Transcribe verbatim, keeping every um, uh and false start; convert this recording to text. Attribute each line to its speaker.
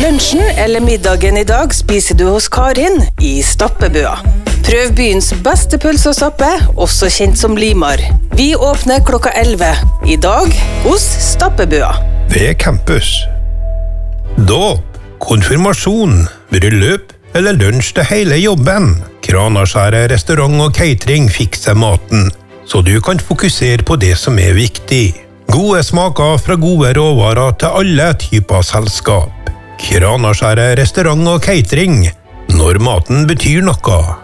Speaker 1: Lunsjen eller middagen i dag spiser du hos Karin i Stappebua. Prøv byens beste pølse og stappe, også kjent som Limar. Vi åpner klokka elleve. I dag hos Stappebua.
Speaker 2: Ved campus. Dåp, konfirmasjon, bryllup eller lunsj til hele jobben. Kranaskjæret restaurant og catering fikser maten, så du kan fokusere på det som er viktig. Gode smaker fra gode råvarer til alle typer selskap. Kranaskjæret restaurant og catering, når maten betyr noe.